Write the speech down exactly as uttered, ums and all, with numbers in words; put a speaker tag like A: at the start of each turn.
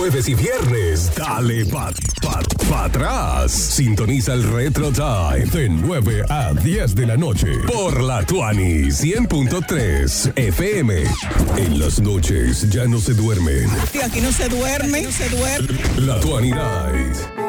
A: Jueves y viernes, dale pa, pa, pa atrás. Sintoniza el Retro Time de nueve a diez de la noche por la Tuani cien punto tres F M. En las noches ya no se duermen.
B: Aquí no se duerme, no se duerme.
A: La Tuani Night.